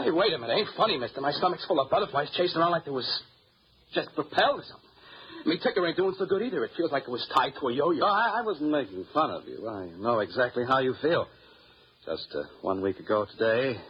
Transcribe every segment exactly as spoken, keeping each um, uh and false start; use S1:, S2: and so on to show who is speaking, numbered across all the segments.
S1: Hey, wait a minute. Ain't funny, mister. My stomach's full of butterflies chasing around like there was just propelled or something. Me ticker ain't doing so good either. It feels like it was tied to a yo-yo.
S2: No, I, I wasn't making fun of you. I know exactly how you feel. Just uh, one week ago today,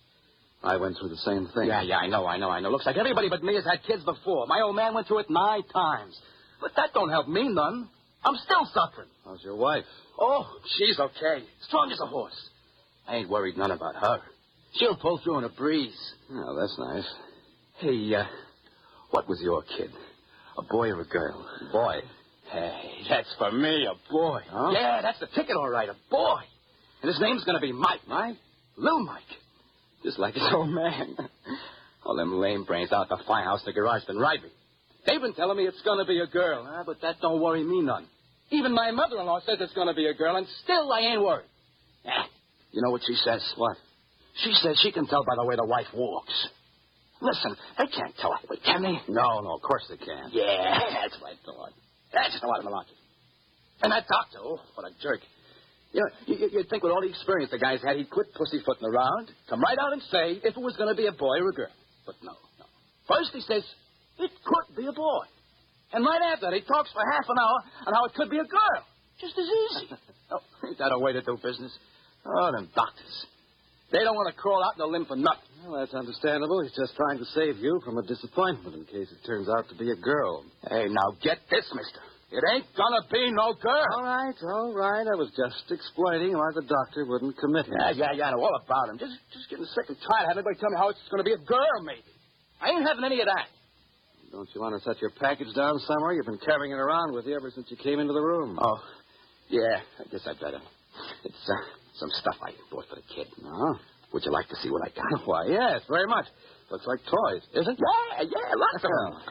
S2: I went through the same thing.
S1: Yeah, yeah, I know, I know, I know. Looks like everybody but me has had kids before. My old man went through it nine times. But that don't help me none. I'm still suffering.
S2: How's your wife?
S1: Oh, she's okay. Strong as a horse. I ain't worried none about her. She'll pull through in a breeze.
S2: Oh, that's nice.
S1: Hey, uh, what was your kid? A boy or a girl?
S2: Boy.
S1: Hey, that's for me, a boy.
S2: Huh?
S1: Yeah, that's the ticket, all right, a boy. And his name's going to be Mike.
S2: Mike?
S1: Little Mike. Just like his old man. All them lame brains out at the firehouse in the garage been right me. They've been telling me it's going to be a girl, huh? But that don't worry me none. Even my mother-in-law says it's going to be a girl, and still I ain't worried. Eh, you know what she says?
S2: What?
S1: She says she can tell by the way the wife walks. Listen, they can't tell that way, can they?
S2: No, no, of course they can't.
S1: Yeah, that's what I thought. That's just a lot of malarkey. And that doctor, oh, what a jerk. You know, you, you'd think with all the experience the guy's had, he'd quit pussyfooting around, come right out and say if it was going to be a boy or a girl. But no, no. First he says it could be a boy. And right after that, he talks for half an hour on how it could be a girl. Just as easy. Oh, ain't that a way to do business? Oh, them doctors. They don't want to crawl out on a limb for nothing.
S2: Well, that's understandable. He's just trying to save you from a disappointment in case it turns out to be a girl.
S1: Hey, now get this, mister. It ain't gonna be no girl.
S2: All right, all right. I was just explaining why the doctor wouldn't commit him.
S1: Yeah, yeah, yeah. I know all about him. Just, just getting sick and tired of having everybody tell me how it's gonna be a girl, maybe. I ain't having any of that.
S2: Don't you want to set your package down somewhere? You've been carrying it around with you ever since you came into the room.
S1: Oh, yeah. I guess I better. It's uh, some stuff I bought for the kid.
S2: Oh.
S1: Would you like to see what I got?
S2: Why, yes, very much. Looks like toys, is it?
S1: Yeah, yeah, lots of them.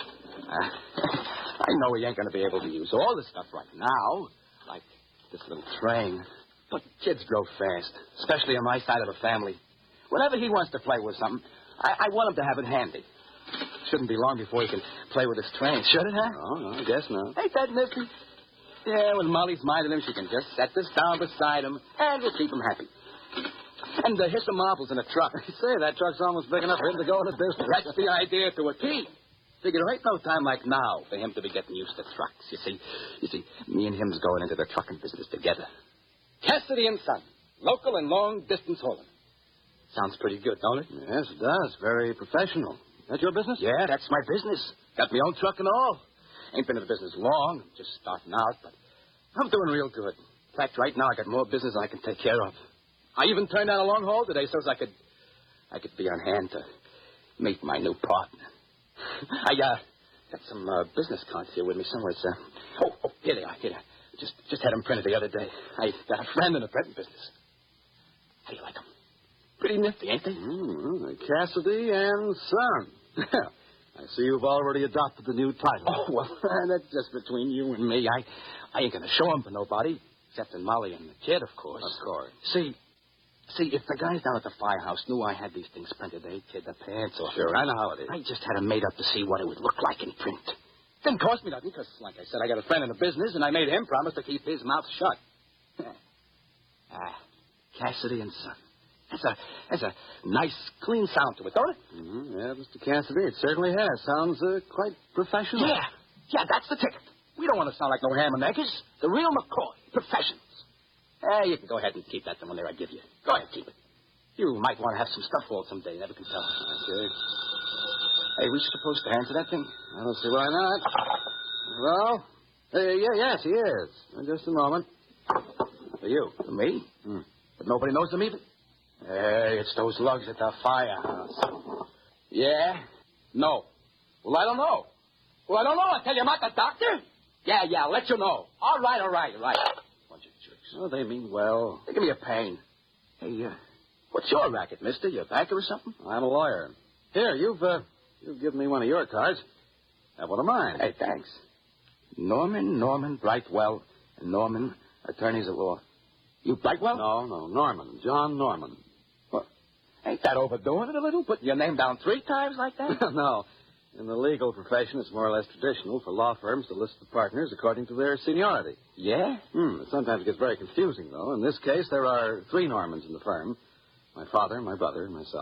S1: Uh, I know he ain't going to be able to use all this stuff right now, like this little train. But kids grow fast, especially on my side of the family. Whenever he wants to play with something, I, I want him to have it handy. Shouldn't be long before he can play with his train, should it, huh?
S2: Oh, no, I guess not.
S1: Ain't that nifty? Yeah, when Molly's minding him, she can just set this down beside him, and we'll keep him happy. And uh, here's some marbles in a truck.
S2: Say, that truck's almost big enough for him to go into business.
S1: That's the idea to a T. Figure there ain't no time like now for him to be getting used to trucks. You see, you see, me and him's going into the trucking business together. Cassidy and Son, local and long-distance hauling. Sounds pretty good, don't it?
S2: Yes, it does. Very professional. That your business?
S1: Yeah, that's my business. Got my own truck and all. Ain't been in the business long, just starting out, but I'm doing real good. In fact, right now I got more business than I can take care of. I even turned down a long haul today so as I could, I could be on hand to meet my new partner. I uh, got some uh, business cards here with me somewhere. It's, uh, oh, oh, here they are. Here they are. Just, just had them printed the other day. I got a friend in the printing business. How do you like them? Pretty nifty, ain't they?
S2: Mm, Cassidy and Son. I see you've already adopted the new title.
S1: Oh, well, that's just between you and me. I, I ain't going to show them to nobody, except in Molly and the kid, of course.
S2: Of course.
S1: See, see, if the guys down at the firehouse knew I had these things printed, they'd kid the pants off.
S2: Sure, I know how it is.
S1: I just had them made up to see what it would look like in print. Didn't cost me nothing, because, like I said, I got a friend in the business, and I made him promise to keep his mouth shut. ah, Cassidy and Son. That's a, that's a nice, clean sound to it, don't it?
S2: Mm-hmm. Yeah, Mister Cassidy, it certainly has. Sounds uh, quite professional.
S1: Yeah, yeah, that's the ticket. We don't want to sound like no ham and eggers. The real McCoy, professionals. Eh, you can go ahead and keep that the one there I give you. Go ahead, keep it. You might want to have some stuff hauled someday. Never can tell.
S2: Okay.
S1: Hey, we supposed to answer that thing?
S2: I don't see why not. Well, uh, yeah, yes, he is. Uh, just a moment.
S1: For you? For me?
S2: Hmm.
S1: But nobody knows them even? Hey, it's those lugs at the firehouse. Yeah? No. Well, I don't know. Well, I don't know. I tell you, I'm not the doctor. Yeah, yeah, I'll let you know. All right, all right, all right. Bunch of jerks.
S2: Oh, they mean well.
S1: They give me a pain. Hey, uh, what's your racket, mister? You a banker or something?
S2: I'm a lawyer. Here, you've, uh, you've given me one of your cards. Have one of mine.
S1: Hey, thanks. Norman, Norman, Brightwell, and Norman, attorneys at law. You Brightwell?
S2: No, no, Norman. John Norman.
S1: What? Ain't that overdoing it a little? Putting your name down three times like that?
S2: No. In the legal profession, it's more or less traditional for law firms to list the partners according to their seniority.
S1: Yeah?
S2: Hmm. It sometimes gets very confusing, though. In this case, there are three Normans in the firm. My father, my brother, and myself.